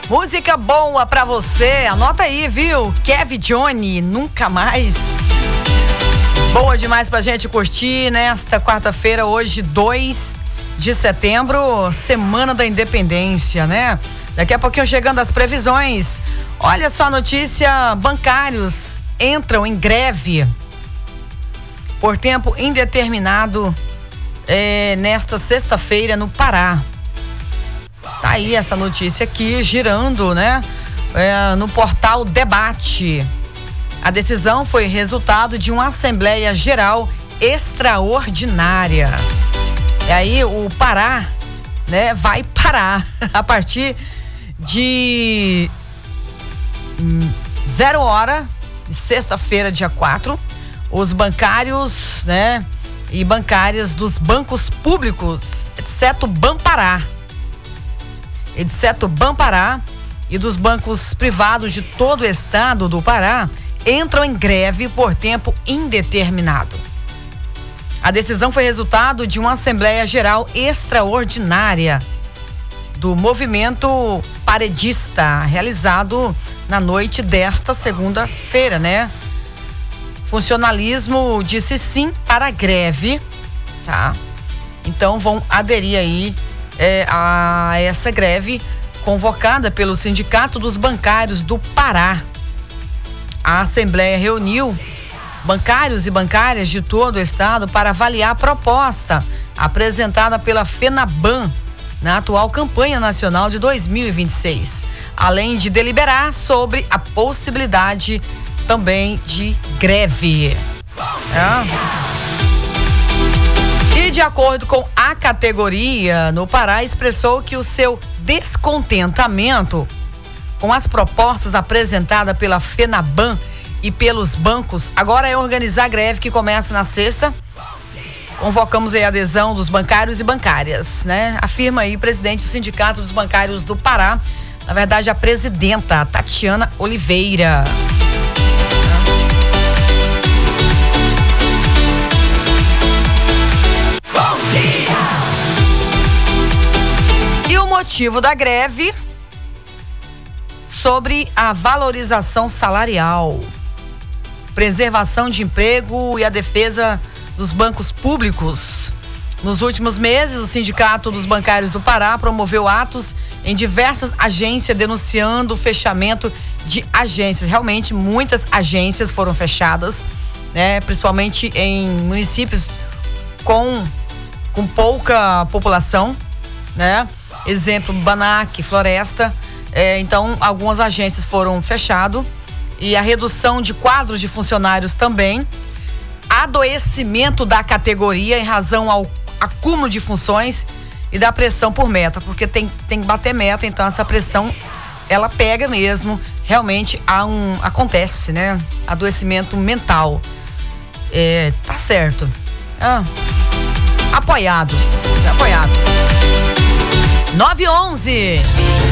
Música boa pra você, anota aí, viu? Kevin Johnny, Nunca Mais. Boa demais pra gente curtir nesta quarta-feira, hoje 2 de setembro, Semana da Independência, né? Daqui a pouquinho chegando as previsões. Olha só a notícia, bancários entram em greve por tempo indeterminado nesta sexta-feira no Pará. Tá aí essa notícia aqui girando, né? No portal Debate. A decisão foi resultado de uma Assembleia Geral extraordinária. E aí o Pará, né, vai parar a partir de 0 hora, sexta-feira, dia 4, os bancários, né, e bancárias dos bancos públicos, exceto Banpará, e dos bancos privados de todo o estado do Pará, entram em greve por tempo indeterminado. A decisão foi resultado de uma Assembleia Geral extraordinária do movimento paredista, realizado na noite desta segunda-feira, né? Funcionalismo disse sim para a greve, tá? Então vão aderir aí a essa greve convocada pelo Sindicato dos Bancários do Pará. A Assembleia reuniu bancários e bancárias de todo o estado para avaliar a proposta apresentada pela FENABAN na atual campanha nacional de 2026, além de deliberar sobre a possibilidade também de greve. E de acordo com a categoria, no Pará expressou que o seu descontentamento com as propostas apresentadas pela FENABAN e pelos bancos agora é organizar a greve que começa na sexta. Convocamos aí a adesão dos bancários e bancárias, né? Afirma aí o presidente do Sindicato dos Bancários do Pará, na verdade a presidenta Tatiana Oliveira. Bom dia! E o motivo da greve? Sobre a valorização salarial, preservação de emprego e a defesa dos bancos públicos. Nos últimos meses, o Sindicato dos Bancários do Pará promoveu atos em diversas agências denunciando o fechamento de agências. Realmente, muitas agências foram fechadas, né? Principalmente em municípios com pouca população, né? Exemplo, Banac, Floresta. Então, algumas agências foram fechadas e a redução de quadros de funcionários também. Adoecimento da categoria em razão ao acúmulo de funções e da pressão por meta, porque tem que bater meta, então essa pressão, ela pega mesmo, realmente acontece, né? Adoecimento mental. Tá certo. Apoiados. 9:11.